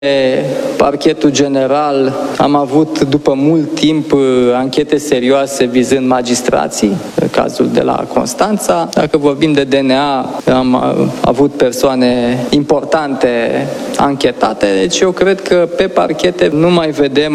Parchetul General am avut după mult timp anchete serioase vizând magistrații, cazul de la Constanța. Dacă vorbim de DNA, am avut persoane importante anchetate, deci eu cred că pe parchete nu mai vedem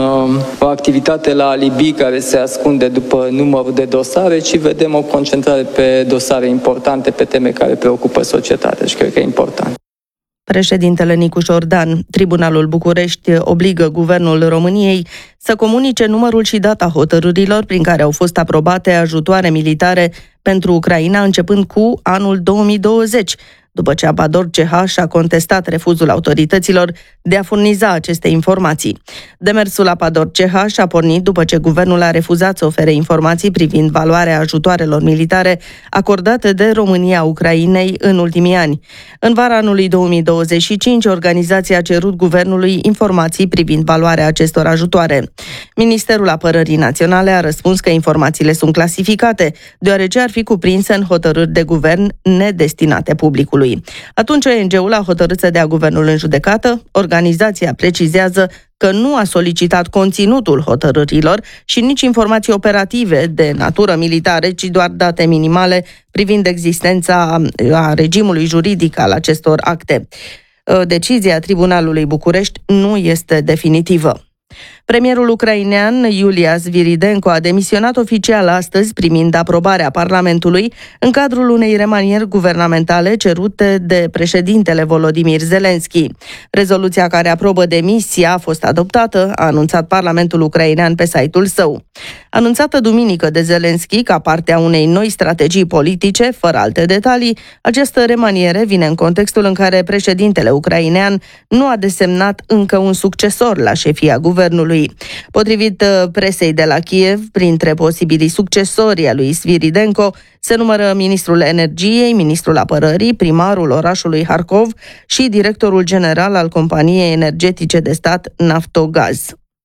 o activitate la alibi care se ascunde după numărul de dosare, ci vedem o concentrare pe dosare importante, pe teme care preocupă societatea și cred că e important. Președintele Nicu Șordan, Tribunalul București obligă Guvernul României să comunice numărul și data hotărârilor prin care au fost aprobate ajutoare militare pentru Ucraina începând cu anul 2020, după ce Apador CH a contestat refuzul autorităților de a furniza aceste informații. Demersul Apador CH a pornit după ce guvernul a refuzat să ofere informații privind valoarea ajutoarelor militare acordate de România Ucrainei în ultimii ani. În vara anului 2025, organizația a cerut guvernului informații privind valoarea acestor ajutoare. Ministerul Apărării Naționale a răspuns că informațiile sunt clasificate, deoarece ar fi cuprinse în hotărâri de guvern nedestinate publicului. Atunci ONG-ul a hotărât să dea guvernul în judecată. Organizația precizează că nu a solicitat conținutul hotărârilor și nici informații operative de natură militară, ci doar date minimale privind existența a regimului juridic al acestor acte. Decizia Tribunalului București nu este definitivă. Premierul ucrainean Iulia Sviridenko a demisionat oficial astăzi, primind aprobarea Parlamentului în cadrul unei remanieri guvernamentale cerute de președintele Volodymyr Zelensky. Rezoluția care aprobă demisia a fost adoptată, a anunțat Parlamentul ucrainean pe site-ul său. Anunțată duminică de Zelensky ca parte a unei noi strategii politice, fără alte detalii, această remaniere vine în contextul în care președintele ucrainean nu a desemnat încă un succesor la șefia guvernului. Potrivit presei de la Kiev, printre posibilii succesori ai lui Sviridenko se numără ministrul energiei, ministrul apărării, primarul orașului Harkov și directorul general al companiei energetice de stat Naftogaz.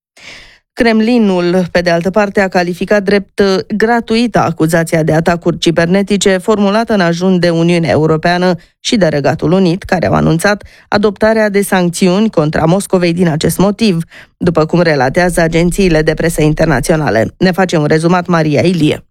Kremlinul, pe de altă parte, a calificat drept gratuită acuzația de atacuri cibernetice formulată în ajun de Uniunea Europeană și de Regatul Unit, care au anunțat adoptarea de sancțiuni contra Moscovei din acest motiv, după cum relatează agențiile de presă internaționale. Ne face un rezumat Maria Ilie.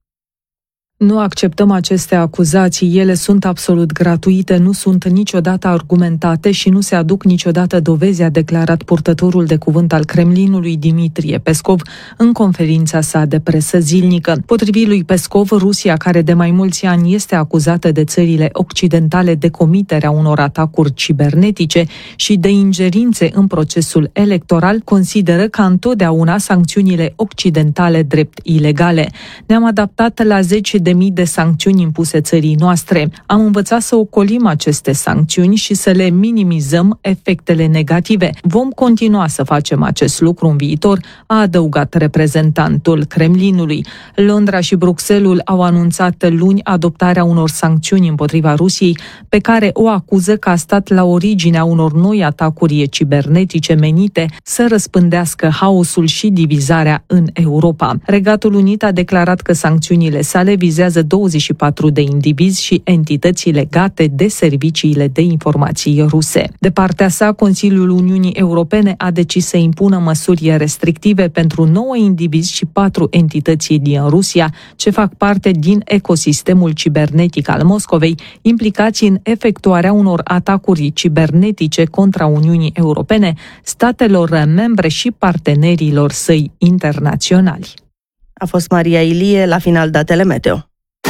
Nu acceptăm aceste acuzații, ele sunt absolut gratuite, nu sunt niciodată argumentate și nu se aduc niciodată dovezi, a declarat purtătorul de cuvânt al Kremlinului Dimitrie Peskov în conferința sa de presă zilnică. Potrivit lui Peskov, Rusia, care de mai mulți ani este acuzată de țările occidentale de comiterea unor atacuri cibernetice și de ingerințe în procesul electoral, consideră ca întotdeauna sancțiunile occidentale drept ilegale. Ne-am adaptat la 10.000 de sancțiuni impuse țării noastre. Am învățat să ocolim aceste sancțiuni și să le minimizăm efectele negative. Vom continua să facem acest lucru în viitor, a adăugat reprezentantul Kremlinului. Londra și Bruxelles au anunțat luni adoptarea unor sancțiuni împotriva Rusiei, pe care o acuză că a stat la originea unor noi atacuri cibernetice menite să răspândească haosul și divizarea în Europa. Regatul Unit a declarat că sancțiunile sale vizează 24 de indivizi și entități legate de serviciile de informații ruse. De partea sa, Consiliul Uniunii Europene a decis să impună măsuri restrictive pentru 9 indivizi și 4 entități din Rusia, ce fac parte din ecosistemul cibernetic al Moscovei, implicați în efectuarea unor atacuri cibernetice contra Uniunii Europene, statelor membre și partenerilor săi internaționali. A fost Maria Ilie, la final datele meteo.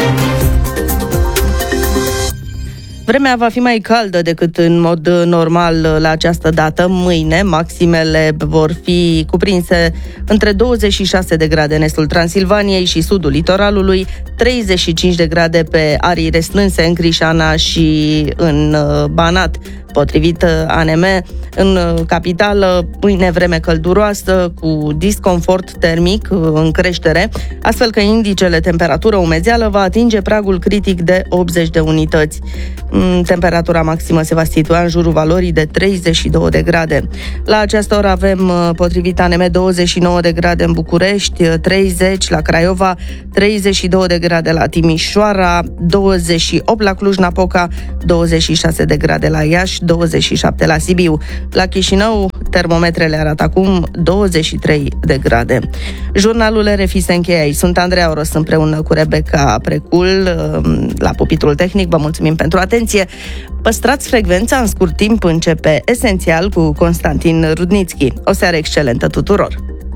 Vremea va fi mai caldă decât în mod normal la această dată. Mâine, maximele vor fi cuprinse între 26 de grade în estul Transilvaniei și sudul litoralului, 35 de grade pe arii restrânse în Crișana și în Banat. Potrivit ANM, în capitală, mâine vreme călduroasă cu disconfort termic în creștere, astfel că indicele temperatură-umezeală va atinge pragul critic de 80 de unități. Temperatura maximă se va situa în jurul valorii de 32 de grade. La această oră avem, potrivit ANM, 29 de grade în București, 30 la Craiova, 32 de grade la Timișoara, 28 la Cluj-Napoca, 26 de grade la Iași, 27 la Sibiu. La Chișinău, termometrele arată acum 23 de grade. Jurnalul RFI se încheie aici. Sunt Andreea Oros împreună cu Rebecca Precul la pupitrul tehnic. Vă mulțumim pentru atenție. Păstrați frecvența, în scurt timp începe Esențial cu Constantin Rudnițchi. O seară excelentă tuturor!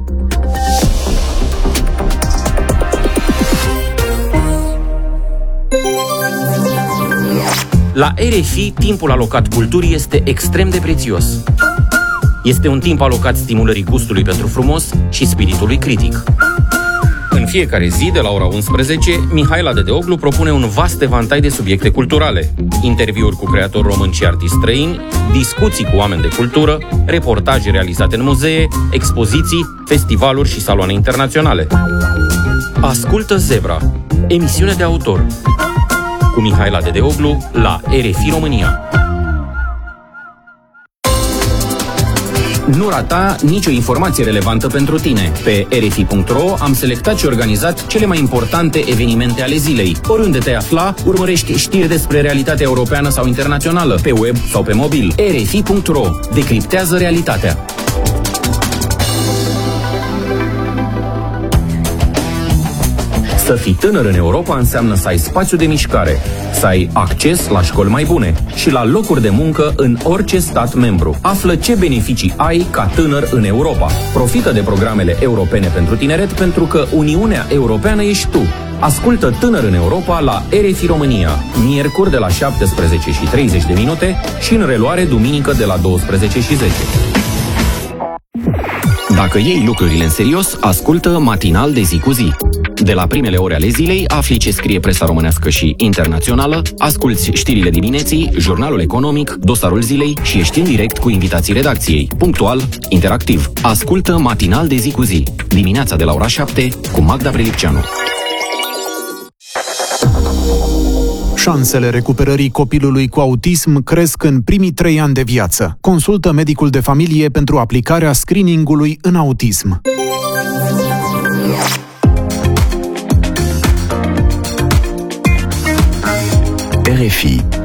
La RFI, timpul alocat culturii este extrem de prețios. Este un timp alocat stimulării gustului pentru frumos și spiritului critic. În fiecare zi, de la ora 11, Mihaela Dedeoglu propune un vast evantai de subiecte culturale. Interviuri cu creatori români și artiști străini, discuții cu oameni de cultură, reportaje realizate în muzee, expoziții, festivaluri și saloane internaționale. Ascultă Zebra, emisiune de autor, cu Mihaela Dedeoglu la RFI România. Nu rata nicio informație relevantă pentru tine. Pe rfi.ro am selectat și organizat cele mai importante evenimente ale zilei. Oriunde te afla, urmărești știri despre realitatea europeană sau internațională, pe web sau pe mobil. rfi.ro decriptează realitatea. Să fii tânăr în Europa înseamnă să ai spațiu de mișcare, să ai acces la școli mai bune și la locuri de muncă în orice stat membru. Află ce beneficii ai ca tânăr în Europa. Profită de programele europene pentru tineret, pentru că Uniunea Europeană ești tu. Ascultă Tânăr în Europa la RFI România, miercuri de la 17:30 și în reluare duminică de la 12:10. Dacă iei lucrurile în serios, ascultă Matinal de zi cu zi. De la primele ore ale zilei afli ce scrie presa românească și internațională, asculți știrile dimineții, jurnalul economic, dosarul zilei și ești în direct cu invitații redacției. Punctual, interactiv. Ascultă Matinal de zi cu zi. Dimineața de la ora 7 cu Magda Brelipceanu. Șansele recuperării copilului cu autism cresc în primii 3 ani de viață. Consultă medicul de familie pentru aplicarea screeningului în autism. RFI